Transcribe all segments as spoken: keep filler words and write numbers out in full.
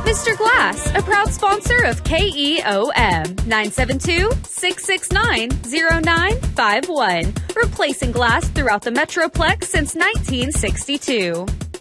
Mister Glass, a proud sponsor of K E O M, nine seven two, six six nine, zero nine five one. Replacing glass throughout the Metroplex since nineteen sixty-two.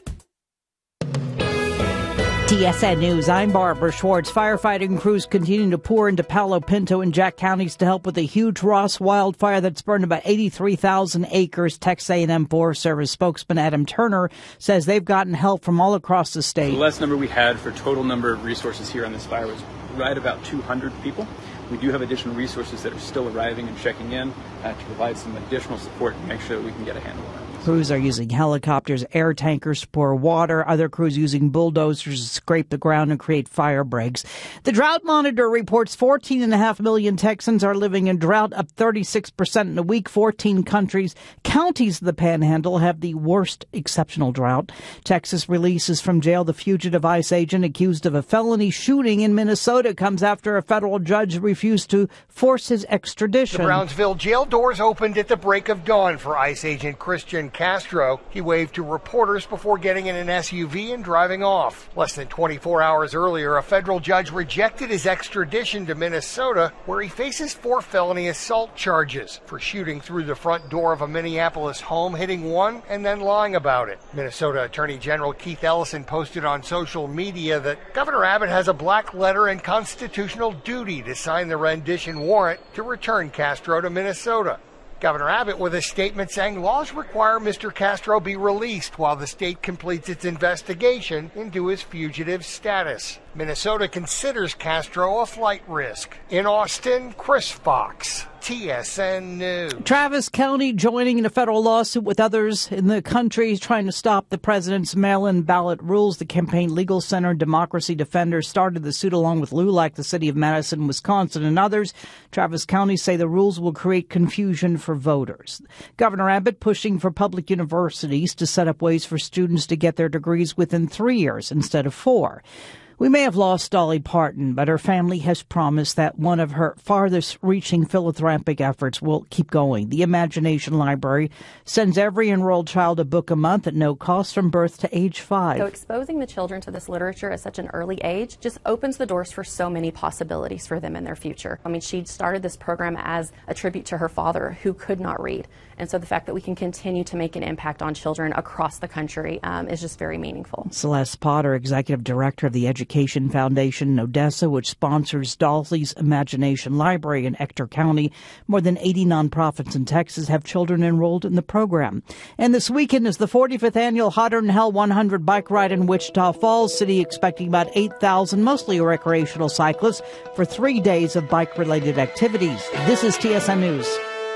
T S N News, I'm Barbara Schwartz. Firefighting crews continue to pour into Palo Pinto and Jack counties to help with the huge Ross wildfire that's burned about eighty-three thousand acres. Texas A and M Forest Service spokesman Adam Turner says they've gotten help from all across the state. The last number we had for total number of resources here on this fire was right about two hundred people. We do have additional resources that are still arriving and checking in uh, to provide some additional support and make sure that we can get a handle on it. Crews are using helicopters, air tankers to pour water. Other crews using bulldozers to scrape the ground and create fire breaks. The Drought Monitor reports fourteen and a half million Texans are living in drought, up thirty-six percent in a week. fourteen countries, counties of the Panhandle have the worst exceptional drought. Texas releases from jail the fugitive ICE agent accused of a felony shooting in Minnesota. Comes after a federal judge refused to force his extradition. The Brownsville jail doors opened at the break of dawn for ICE agent Christian Castro. He waved to reporters before getting in an S U V and driving off. Less than twenty-four hours earlier, a federal judge rejected his extradition to Minnesota, where he faces four felony assault charges for shooting through the front door of a Minneapolis home, hitting one, and then lying about it. Minnesota Attorney General Keith Ellison posted on social media that Governor Abbott has a black letter and constitutional duty to sign the rendition warrant to return Castro to Minnesota. Governor Abbott with a statement saying laws require Mister Castro be released while the state completes its investigation into his fugitive status. Minnesota considers Castro a flight risk. In Austin, Chris Fox, T S N News. Travis County joining in a federal lawsuit with others in the country trying to stop the president's mail-in ballot rules. The Campaign Legal Center and Democracy Defenders started the suit along with LULAC, the city of Madison, Wisconsin, and others. Travis County say the rules will create confusion for voters. Governor Abbott pushing for public universities to set up ways for students to get their degrees within three years instead of four. We may have lost Dolly Parton, but her family has promised that one of her farthest-reaching philanthropic efforts will keep going. The Imagination Library sends every enrolled child a book a month at no cost from birth to age five. So exposing the children to this literature at such an early age just opens the doors for so many possibilities for them in their future. I mean, she started this program as a tribute to her father, who could not read. And so the fact that we can continue to make an impact on children across the country um, is just very meaningful. Celeste Potter, Executive Director of the Education Foundation in Odessa, which sponsors Dolly's Imagination Library in Ector County. More than eighty nonprofits in Texas have children enrolled in the program. And this weekend is the forty-fifth annual Hotter Than Hell one hundred bike ride in Wichita Falls. City expecting about eight thousand, mostly recreational cyclists, for three days of bike-related activities. This is T S N News.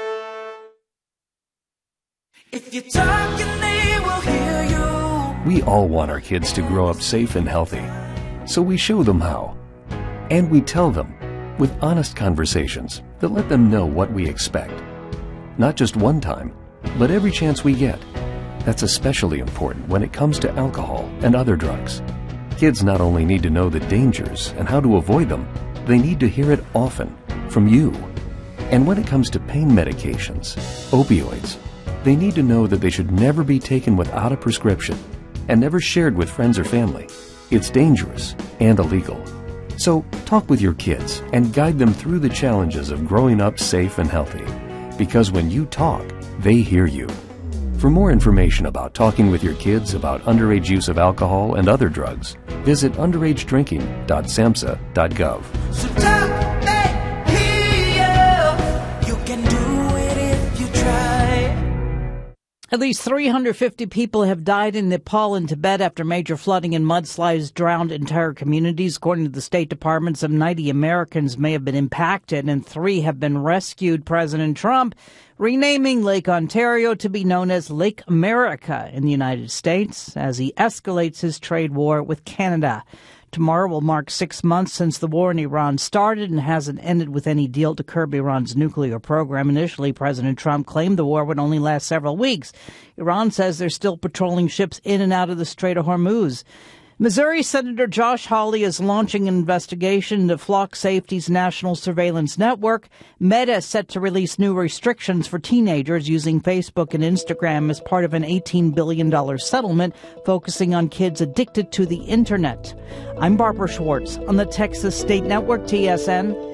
If you're talking, they will hear you. We all want our kids to grow up safe and healthy, so we show them how. And we tell them with honest conversations that let them know what we expect. Not just one time, but every chance we get. That's especially important when it comes to alcohol and other drugs. Kids not only need to know the dangers and how to avoid them, they need to hear it often from you. And when it comes to pain medications, opioids, they need to know that they should never be taken without a prescription and never shared with friends or family. It's dangerous and illegal. So talk with your kids and guide them through the challenges of growing up safe and healthy. Because when you talk, they hear you. For more information about talking with your kids about underage use of alcohol and other drugs, visit underage drinking dot samhsa dot gov. So talk, they hear you. You can do it if you try. At least three hundred fifty people have died in Nepal and Tibet after major flooding and mudslides drowned entire communities. According to the State Department, some ninety Americans may have been impacted and three have been rescued. President Trump renaming Lake Ontario to be known as Lake America in the United States as he escalates his trade war with Canada. Tomorrow will mark six months since the war in Iran started and hasn't ended with any deal to curb Iran's nuclear program. Initially, President Trump claimed the war would only last several weeks. Iran says they're still patrolling ships in and out of the Strait of Hormuz. Missouri Senator Josh Hawley is launching an investigation into Flock Safety's national surveillance network. Meta is set to release new restrictions for teenagers using Facebook and Instagram as part of an eighteen billion dollars settlement focusing on kids addicted to the internet. I'm Barbara Schwartz on the Texas State Network, T S N.